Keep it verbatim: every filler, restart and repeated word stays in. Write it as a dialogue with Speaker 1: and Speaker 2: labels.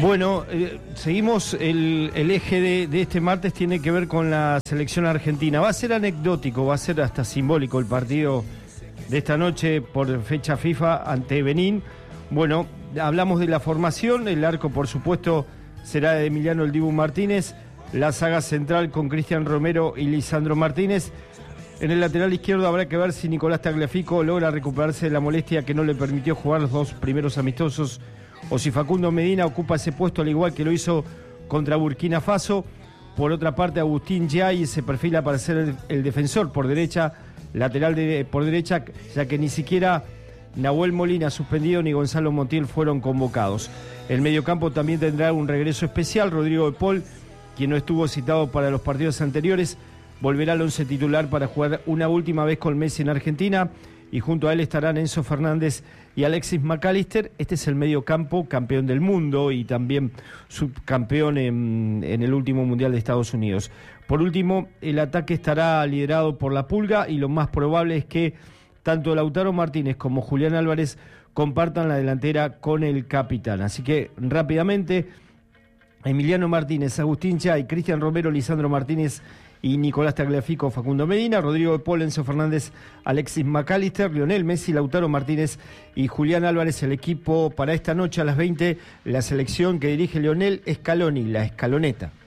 Speaker 1: Bueno, eh, seguimos, el, el eje de, de este martes tiene que ver con la selección argentina. Va a ser anecdótico, va a ser hasta simbólico el partido de esta noche por fecha FIFA ante Benín. Bueno, hablamos de la formación, el arco por supuesto será de Emiliano El Dibu Martínez, la saga central con Cristian Romero y Lisandro Martínez. En el lateral izquierdo habrá que ver si Nicolás Tagliafico logra recuperarse de la molestia que no le permitió jugar los dos primeros amistosos, o si Facundo Medina ocupa ese puesto al igual que lo hizo contra Burkina Faso. Por otra parte, Agustín Yay se perfila para ser el, el defensor por derecha, lateral de, por derecha, ya que ni siquiera Nahuel Molina suspendido ni Gonzalo Montiel fueron convocados. El mediocampo también tendrá un regreso especial. Rodrigo de Paul, quien no estuvo citado para los partidos anteriores, volverá al once titular para jugar una última vez con Messi en Argentina, y junto a él estarán Enzo Fernández y Alexis McAllister. Este es el mediocampo, campeón del mundo y también subcampeón en, en el último Mundial de Estados Unidos. Por último, el ataque estará liderado por La Pulga, y lo más probable es que tanto Lautaro Martínez como Julián Álvarez compartan la delantera con el capitán. Así que rápidamente, Emiliano Martínez, Agustín Yay, Cristian Romero, Lisandro Martínez y Nicolás Tagliafico, Facundo Medina, Rodrigo de Paul, Enzo Fernández, Alexis McAllister, Lionel Messi, Lautaro Martínez y Julián Álvarez. El equipo para esta noche a las veinte, la selección que dirige Lionel Scaloni, la Escaloneta.